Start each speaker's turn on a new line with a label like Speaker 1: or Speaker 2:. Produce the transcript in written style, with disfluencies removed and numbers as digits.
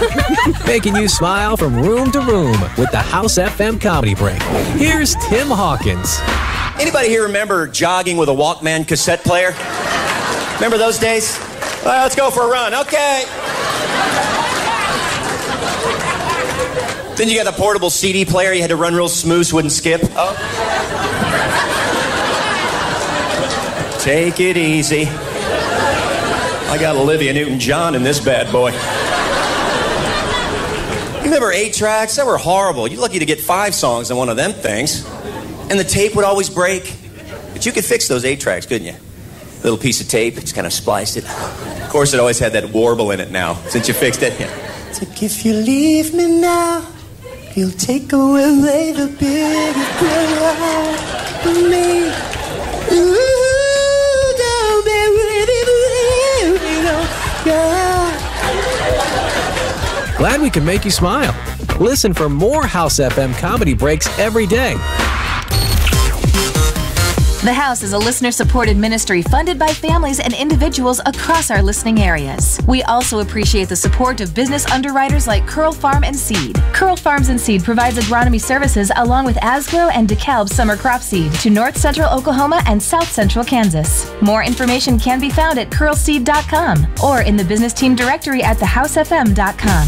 Speaker 1: Making you smile from room to room with the House FM Comedy Break. Here's Tim Hawkins.
Speaker 2: Anybody here remember jogging with a Walkman cassette player? Remember those days? Well, let's go for a run. Okay. Then you got the portable CD player. You had to run real smooth so it wouldn't skip. Oh. Take it easy. I got Olivia Newton-John in this bad boy. You remember 8-tracks? That were horrible. You're lucky to get 5 songs on one of them things. And the tape would always break. But you could fix those 8-tracks, couldn't you? Little piece of tape, just kind of spliced it. Of course, it always had that warble in it now, since you fixed it. Yeah. It's like, if you leave me now, you'll take away the biggest part of me. Ooh, don't be with me, God.
Speaker 1: Glad we can make you smile. Listen for more House FM Comedy Breaks every day.
Speaker 3: The House is a listener-supported ministry funded by families and individuals across our listening areas. We also appreciate the support of business underwriters like Curl Farm and Seed. Curl Farms and Seed provides agronomy services along with Asgrow and DeKalb summer crop seed to North Central Oklahoma and South Central Kansas. More information can be found at curlseed.com or in the business team directory at thehousefm.com.